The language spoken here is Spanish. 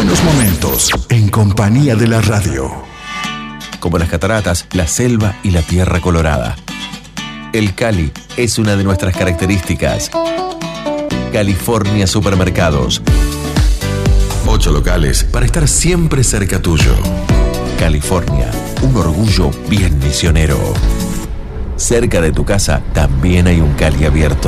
buenos momentos en compañía de la radio. Como las cataratas, la selva y la tierra colorada. El Cali es una de nuestras características. California Supermercados. 8 locales para estar siempre cerca tuyo. California, un orgullo bien misionero. Cerca de tu casa también hay un Cali abierto.